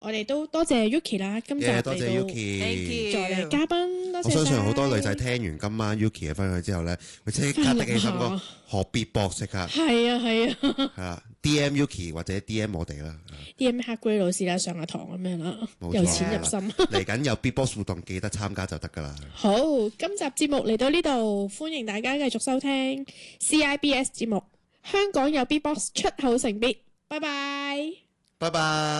我哋都多謝 Yuki 啦，今集嚟到多謝 Yuki 在嚟嘉賓，多謝我相信好多晒女仔聽完今晚 Yuki 嘅分享之後咧，會即刻的起心肝學 beatbox 即刻。 係啊係啊。 係啦，DM Yuki 或者 DM 我哋啦。 DM 黑龜老師啦，上下堂咁樣啦， 冇錯由淺入深。 嚟緊有 beatbox 活動，記得參加就得㗎啦。 好，今集節目嚟到呢度，歡迎大家繼續收聽 CIBS 節目。香港有 Beatbox 出口成必，拜拜。 拜拜。